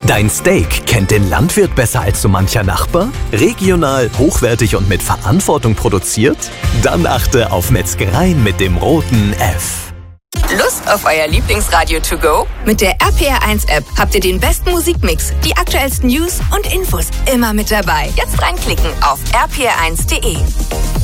Dein Steak kennt den Landwirt besser als so mancher Nachbar? Regional, hochwertig und mit Verantwortung produziert? Dann achte auf Metzgereien mit dem roten F. Lust auf euer Lieblingsradio to go? Mit der RPR1-App habt ihr den besten Musikmix, die aktuellsten News und Infos immer mit dabei. Jetzt reinklicken auf rpr1.de.